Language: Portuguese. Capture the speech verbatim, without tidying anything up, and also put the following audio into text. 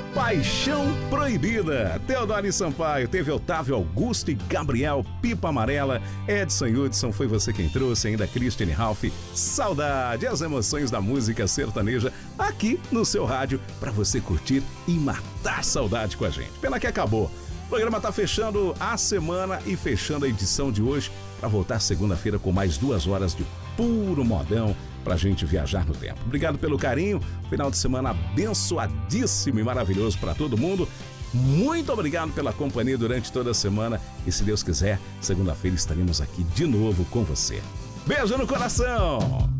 Paixão Proibida. Teodoro Sampaio, teve Otávio Augusto e Gabriel, Pipa Amarela, Edson Hudson, foi você quem trouxe, ainda Christine Ralph, Saudade, as emoções da música sertaneja aqui no seu rádio, pra você curtir e matar saudade com a gente. Pena que acabou. O programa tá fechando a semana e fechando a edição de hoje para voltar segunda-feira com mais duas horas de puro modão pra gente viajar no tempo. Obrigado pelo carinho, final de semana abençoadíssimo e maravilhoso para todo mundo. Muito obrigado pela companhia durante toda a semana e, se Deus quiser, segunda-feira estaremos aqui de novo com você. Beijo no coração!